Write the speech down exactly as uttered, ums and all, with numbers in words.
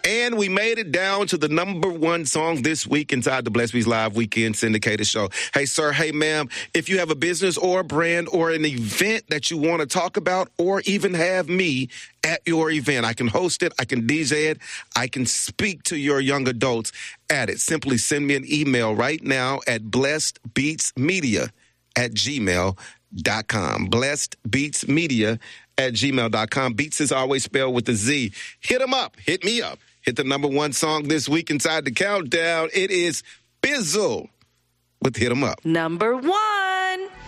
And we made it down to the number one song this week inside the Blessed Beats Live Weekend Syndicated Show. Hey, sir, hey, ma'am, if you have a business or a brand or an event that you want to talk about or even have me at your event, I can host it, I can D J it, I can speak to your young adults at it. Simply send me an email right now at blessedbeatsmedia at gmail dot com. Blessed Beats Media at gmail dot com. Beats is always spelled with a Z. Hit them up. Hit me up. Hit the number one song this week inside the countdown. It is Bizzle with Hit 'em Up. Number one.